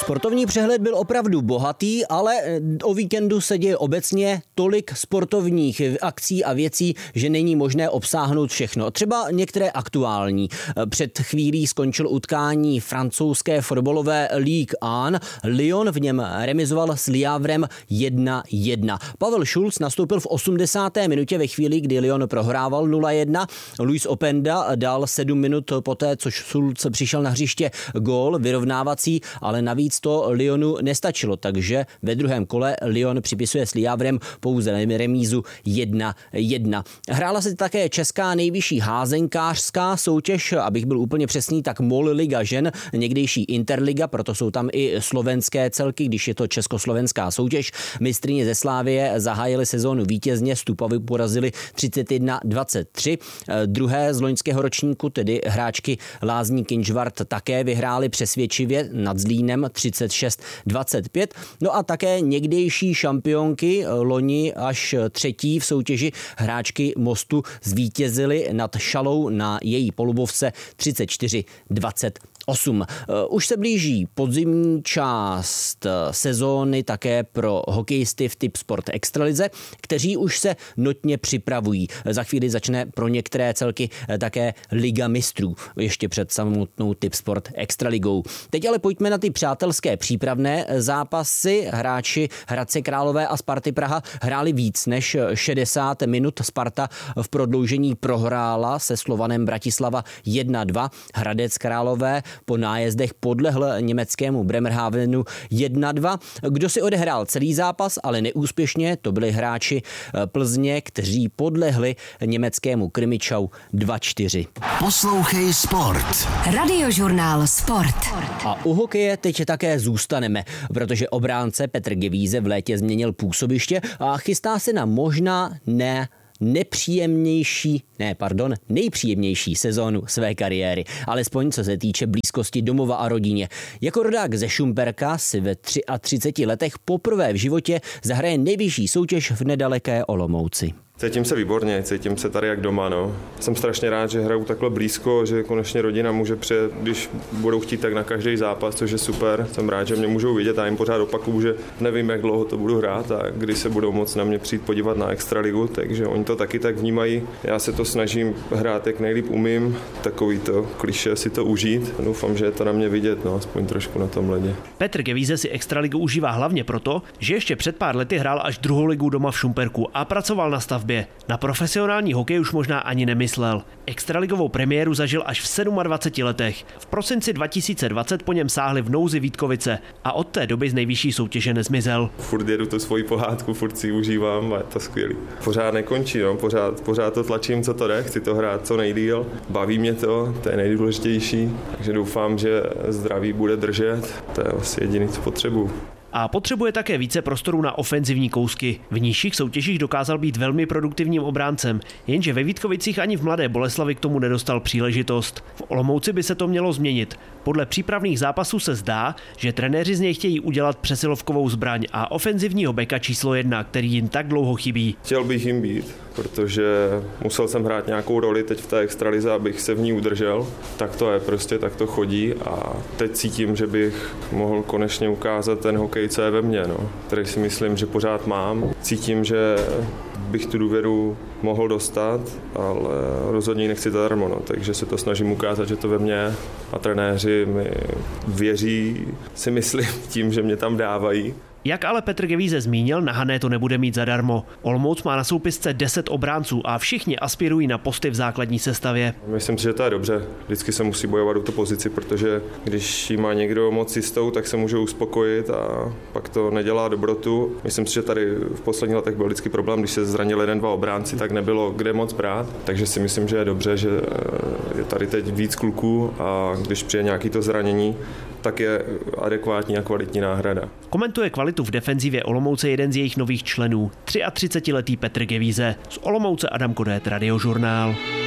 Sportovní přehled byl opravdu bohatý, ale o víkendu se děje obecně tolik sportovních akcí a věcí, že není možné obsáhnout všechno. Třeba některé aktuální. Před chvílí skončil utkání francouzské fotbalové Ligue 1. Lyon v něm remizoval s Le Havrem 1-1. Pavel Schulz nastoupil v 80. minutě ve chvíli, kdy Lyon prohrával 0-1. Luis Openda dal 7 minut poté, co Schulz přišel na hřiště gól vyrovnávací, ale navíc to Lyonu nestačilo, takže ve druhém kole Lyon připisuje s Le Havrem pouze remízu 1-1. Hrála se také česká nejvyšší házenkářská soutěž, abych byl úplně přesný, tak MOL Liga žen, někdejší Interliga, proto jsou tam i slovenské celky, když je to československá soutěž. Mistryně ze Slávie zahájily sezónu vítězně, Stupavy porazili 31-23. Druhé z loňského ročníku, tedy hráčky Lázní Kynžvart, také vyhráli přesvědčivě nad Zlínem 36-25. No a také někdejší šampionky loni až třetí v soutěži hráčky Mostu zvítězily nad Šalou na její polubovce 34-28. Už se blíží podzimní část sezóny také pro hokejisty v Tipsport Extralize, kteří už se notně připravují. Za chvíli začne pro některé celky také Liga mistrů, ještě před samotnou Tipsport Extraligou. Teď ale pojďme na ty přátelské přípravné zápasy. Hráči Hradce Králové a Sparty Praha hráli víc než 60 minut. Sparta v prodloužení prohrála se Slovanem Bratislava 1-2. Hradec Králové po nájezdech podlehl německému Bremerhavenu 1-2. Kdo si odehrál celý zápas, ale neúspěšně, to byli hráči Plzně, kteří podlehli německému Krimičau 2-4. Poslouchej Sport. Radiožurnál Sport. A u hokeje teď také zůstaneme, protože obránce Petr Gevíze v létě změnil působiště a chystá se na možná nejpříjemnější sezónu své kariéry, alespoň co se týče blízkosti domova a rodině. Jako rodák ze Šumperka si ve 33 letech poprvé v životě zahraje nejvyšší soutěž v nedaleké Olomouci. Cítím se výborně, cítím se tady jak doma. Jsem strašně rád, že hraju takhle blízko, že konečně rodina může přijet, když budou chtít, tak na každý zápas, což je super. Jsem rád, že mě můžou vidět a jim pořád opakuju, že nevím, jak dlouho to budu hrát a kdy se budou moct na mě přijít podívat na Extraligu, takže oni to taky tak vnímají. Já se to snažím hrát, jak nejlíp umím, takový to klišé si to užít. Doufám, že je to na mě vidět, aspoň trošku na tom ledě. Petr Gevíze si Extraligu užívá hlavně proto, že ještě před pár lety hrál až druhou ligu doma v Šumperku a pracoval na stavbě. Na profesionální hokej už možná ani nemyslel. Extraligovou premiéru zažil až v 27 letech. V prosinci 2020 po něm sáhli v nouzi Vítkovice a od té doby z nejvyšší soutěže nezmizel. Furt jedu tu svoji pohádku, furt si užívám a je to skvělý. Pořád nekončí, pořád to tlačím, co to jde, chci to hrát co nejdýl. Baví mě to je nejdůležitější, takže doufám, že zdraví bude držet. To je asi jediné, co potřebuju. A potřebuje také více prostoru na ofenzivní kousky. V nižších soutěžích dokázal být velmi produktivním obráncem, jenže ve Vítkovicích ani v Mladé Boleslavi k tomu nedostal příležitost. V Olomouci by se to mělo změnit. Podle přípravných zápasů se zdá, že trenéři z něj chtějí udělat přesilovkovou zbraň a ofenzivního beka číslo 1, který jim tak dlouho chybí. Chtěl bych jim být, protože musel jsem hrát nějakou roli teď v té extralize, abych se v ní udržel. Tak to je prostě, tak to chodí a teď cítím, že bych mohl konečně ukázat ten hokej, co je ve mně, který si myslím, že pořád mám. Cítím, že bych tu důvěru mohl dostat, ale rozhodně ji nechci zadarmo, takže se to snažím ukázat, že to ve mně a trenéři mi věří, si myslím, tím, že mě tam dávají. Jak ale Petr Gevíze zmínil, na Hané to nebude mít zadarmo. Olomouc má na soupisce 10 obránců a všichni aspirují na posty v základní sestavě. Myslím si, že to je dobře. Vždycky se musí bojovat o tu pozici, protože když jí má někdo moc jistou, tak se může uspokojit a pak to nedělá dobrotu. Myslím si, že tady v posledních letech byl vždycky problém, když se zranil 1-2 obránci, tak nebylo kde moc brát. Takže si myslím, že je dobře, že je tady teď víc kluků a když přijde nějaký to zranění, tak je adekvátní a kvalitní náhrada. Komentuje kvalitu v defenzivě Olomouce jeden z jejich nových členů, 33letý Petr Gevíze. Z Olomouce Adam Kodét, Radiožurnál.